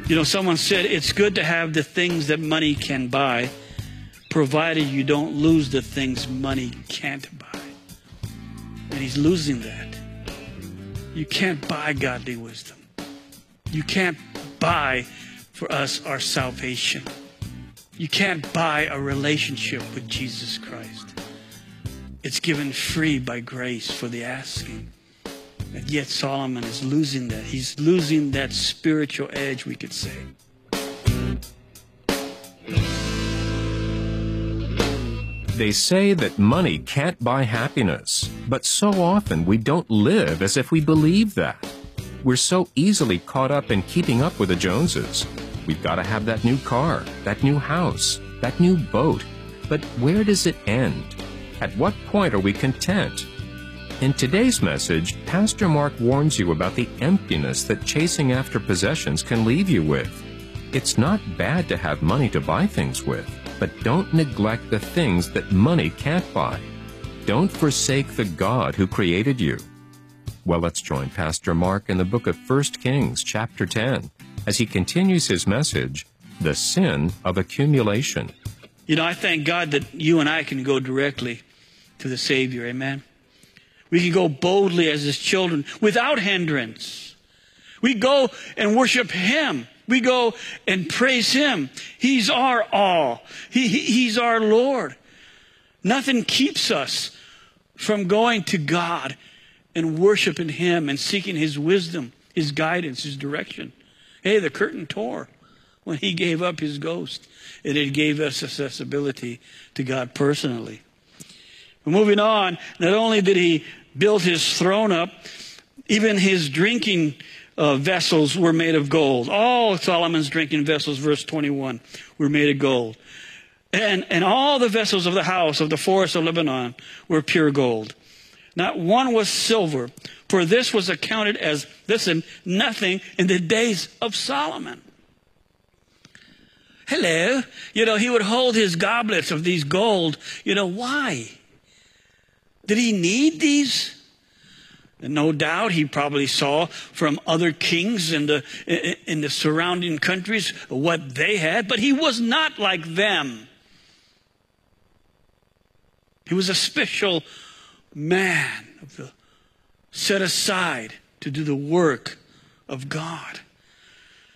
You know, someone said it's good to have the things that money can buy, provided you don't lose the things money can't buy. And he's losing that. You can't buy godly wisdom. You can't buy for us our salvation. You can't buy a relationship with Jesus Christ. It's given free by grace for the asking. And yet Solomon is losing that. He's losing that spiritual edge, we could say. They say that money can't buy happiness, but so often we don't live as if we believe that. We're so easily caught up in keeping up with the Joneses. We've got to have that new car, that new house, that new boat. But where does it end? At what point are we content? In today's message, Pastor Mark warns you about the emptiness that chasing after possessions can leave you with. It's not bad to have money to buy things with, but don't neglect the things that money can't buy. Don't forsake the God who created you. Well, let's join Pastor Mark in the book of 1 Kings, chapter 10, as he continues his message, The Sin of Accumulation. You know, I thank God that you and I can go directly to the Savior, amen? We can go boldly as His children without hindrance. We go and worship Him. We go and praise Him. He's our all. He's our Lord. Nothing keeps us from going to God and worshiping Him and seeking His wisdom, His guidance, His direction. Hey, the curtain tore when He gave up His ghost, and it gave us accessibility to God personally. Moving on, not only did He build His throne up, even His drinking vessels were made of gold. All Solomon's drinking vessels, verse 21, were made of gold. And all the vessels of the house of the forest of Lebanon were pure gold. Not one was silver, for this was accounted as, listen, nothing in the days of Solomon. Hello. You know, he would hold his goblets of these gold. You know, why? Did he need these? And no doubt he probably saw from other kings in the surrounding countries what they had, but he was not like them. He was a special man set aside to do the work of God.